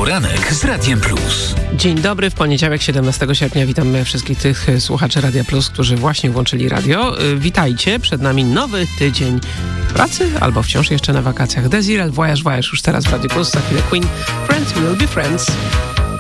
Poranek z Radiem Plus. Dzień dobry, w poniedziałek 17 sierpnia witam wszystkich tych słuchaczy Radia Plus, którzy właśnie włączyli radio. Witajcie, przed nami nowy tydzień pracy albo wciąż jeszcze na wakacjach. Desiree, Voyage, już teraz w Radiu Plus, za chwilę Queen, Friends Will Be Friends.